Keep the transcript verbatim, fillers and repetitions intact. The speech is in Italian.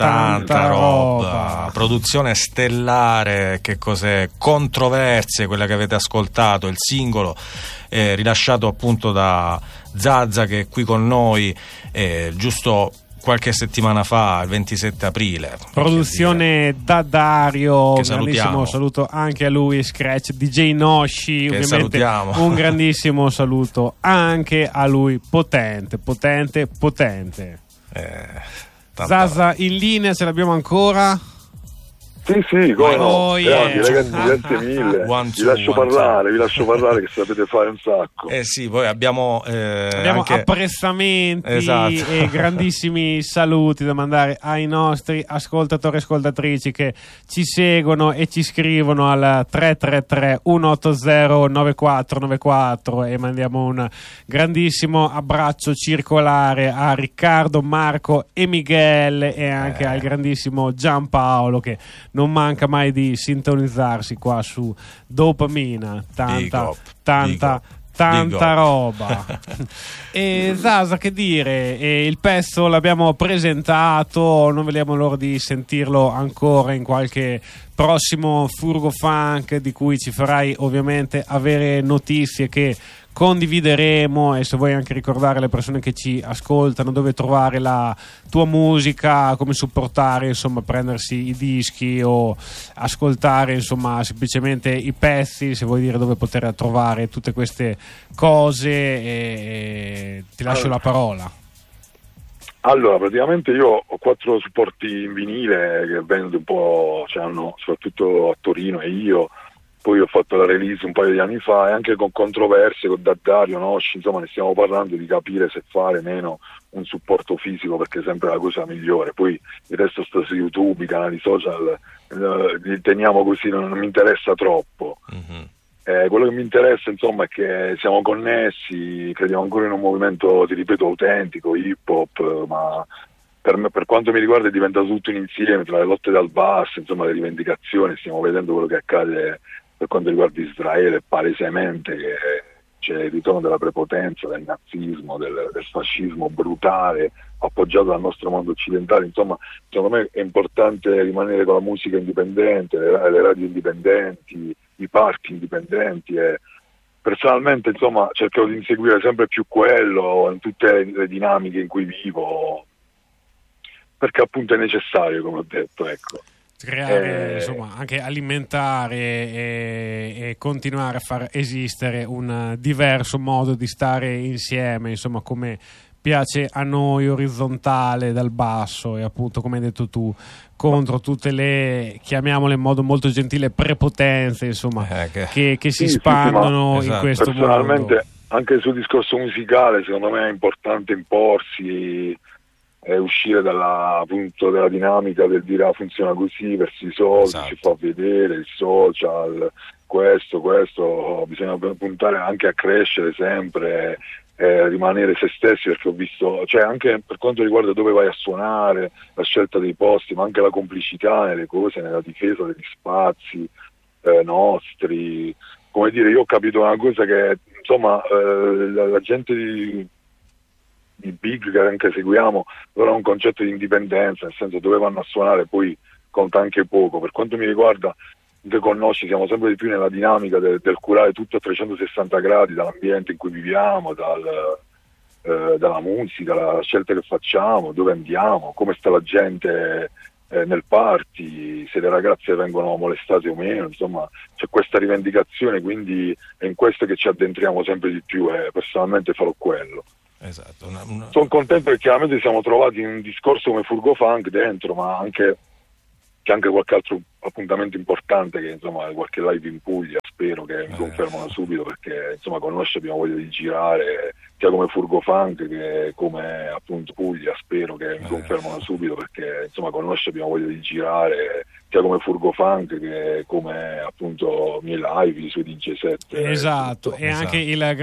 tanta, tanta roba. roba, produzione stellare. Che cos'è? Controversie, quella che avete ascoltato, il singolo eh, rilasciato appunto da Zazza, che è qui con noi eh, giusto qualche settimana fa, il ventisette aprile. Produzione da Dario, che un grandissimo salutiamo. saluto anche a lui, Scratch, D J Nosci, che ovviamente salutiamo. un grandissimo saluto anche a lui, potente, potente, potente. Eh, Zazza in linea, ce l'abbiamo ancora? Sì, sì, come no. Oh, yeah. Grandi, ragazzi, grazie mille. One, vi two, lascio one, parlare, two. vi lascio parlare che sapete fare un sacco. Eh sì, poi abbiamo eh, Abbiamo anche... apprezzamenti Esatto. e grandissimi saluti da mandare ai nostri ascoltatori e ascoltatrici che ci seguono e ci scrivono al tre tre tre uno otto zero nove quattro nove quattro, e mandiamo un grandissimo abbraccio circolare a Riccardo, Marco e Miguel, e anche eh. al grandissimo Giampaolo, che non manca mai di sintonizzarsi qua su Dopamina. Big Tanta, up, tanta, big up, tanta big up. roba. E Zazza, che dire, e il pezzo l'abbiamo presentato, non vediamo l'ora di sentirlo ancora in qualche prossimo Furgo Funk, di cui ci farai ovviamente avere notizie che condivideremo. E se vuoi anche ricordare alle persone che ci ascoltano dove trovare la tua musica, come supportare, insomma, prendersi i dischi o ascoltare, insomma, semplicemente i pezzi, se vuoi dire dove poter trovare tutte queste cose, e ti lascio la parola. Allora, praticamente io ho quattro supporti in vinile che vendo un po', cioè hanno soprattutto a Torino, e io poi ho fatto la release un paio di anni fa, e anche con controversie con Dario Nosci, insomma ne stiamo parlando di capire se fare meno un supporto fisico, perché è sempre la cosa migliore. Poi il resto sta su YouTube, i canali social, eh, li teniamo così, non, non mi interessa troppo. Mm-hmm. Eh, quello che mi interessa, insomma, è che siamo connessi, crediamo ancora in un movimento, ti ripeto, autentico, hip hop, ma per me, per quanto mi riguarda, è diventato tutto un insieme, tra le lotte dal basso, insomma, le rivendicazioni. Stiamo vedendo quello che accade per quanto riguarda Israele, palesemente che c'è il ritorno della prepotenza, del nazismo, del, del fascismo brutale, appoggiato dal nostro mondo occidentale. Insomma, secondo me è importante rimanere con la musica indipendente, le, le radio indipendenti, i parchi indipendenti, e personalmente, insomma, cercherò di inseguire sempre più quello in tutte le dinamiche in cui vivo, perché appunto è necessario, come ho detto, ecco. Creare, eh, insomma, anche alimentare e, e continuare a far esistere un diverso modo di stare insieme, insomma, come piace a noi, orizzontale, dal basso, e appunto, come hai detto tu, contro tutte le, chiamiamole in modo molto gentile, prepotenze, insomma, eh, che... che, che si sì, spandono sì, sì, in esatto. questo personalmente, mondo. anche sul discorso musicale, secondo me è importante imporsi, eh, uscire dalla, appunto, dalla dinamica del dire ah, funziona così, verso i soldi, Esatto. si fa vedere, il social, questo, questo, bisogna puntare anche a crescere sempre, eh, rimanere se stessi, perché ho visto, cioè anche per quanto riguarda dove vai a suonare, la scelta dei posti, ma anche la complicità nelle cose, nella difesa degli spazi eh, nostri. Come dire, io ho capito una cosa, che insomma eh, la, la gente di, di big che anche seguiamo, loro hanno un concetto di indipendenza, nel senso dove vanno a suonare poi conta anche poco. Per quanto mi riguarda, te conosci, siamo sempre di più nella dinamica del, del curare tutto a trecentosessanta gradi, dall'ambiente in cui viviamo, dal, eh, dalla musica, dalla scelta che facciamo, dove andiamo, come sta la gente eh, nel party, se le ragazze vengono molestate o meno, insomma c'è questa rivendicazione, quindi è in questo che ci addentriamo sempre di più, e eh, personalmente farò quello. Esatto, una, una... Sono contento perché chiaramente siamo trovati in un discorso come Furgo Funk dentro, ma anche c'è anche qualche altro appuntamento importante, che insomma qualche live in Puglia, spero che mi confermano subito, perché insomma con noi abbiamo voglia di girare, sia come Furgo Funk che come appunto Puglia, spero che mi confermano subito, perché insomma con noi abbiamo voglia di girare, sia come Furgo Funk che come appunto miei live, i suoi D J set. Esatto, e esatto. anche il